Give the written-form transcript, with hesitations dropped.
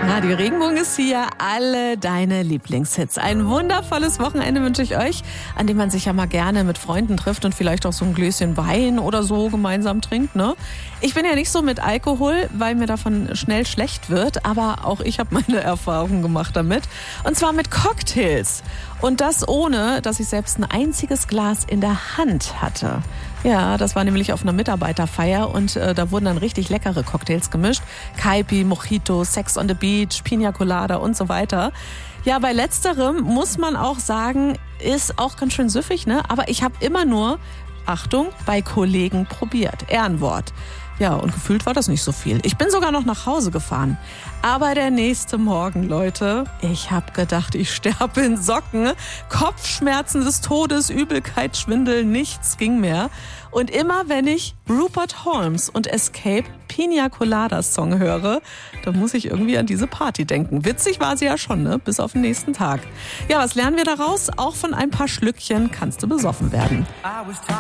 Radio Regenbogen ist hier, alle deine Lieblingshits. Ein wundervolles Wochenende wünsche ich euch, an dem man sich ja mal gerne mit Freunden trifft und vielleicht auch so ein Gläschen Wein oder so gemeinsam trinkt, ne? Ich bin ja nicht so mit Alkohol, weil mir davon schnell schlecht wird, aber auch ich habe meine Erfahrungen gemacht damit. Und zwar mit Cocktails. Und das ohne, dass ich selbst ein einziges Glas in der Hand hatte. Ja, das war nämlich auf einer Mitarbeiterfeier und da wurden dann richtig leckere Cocktails gemischt. Kaipi, Mojito, Sex on the Beach, Pina Colada und so weiter. Ja, bei letzterem muss man auch sagen, ist auch ganz schön süffig, ne? Aber ich habe immer nur, Achtung, bei Kollegen probiert. Ehrenwort. Ja, und gefühlt war das nicht so viel. Ich bin sogar noch nach Hause gefahren. Aber der nächste Morgen, Leute, ich habe gedacht, ich sterbe in Socken. Kopfschmerzen des Todes, Übelkeit, Schwindel, nichts ging mehr. Und immer wenn ich Rupert Holmes und Escape Pina Colada Song höre, dann muss ich irgendwie an diese Party denken. Witzig war sie ja schon, ne? Bis auf den nächsten Tag. Ja, was lernen wir daraus? Auch von ein paar Schlückchen kannst du besoffen werden.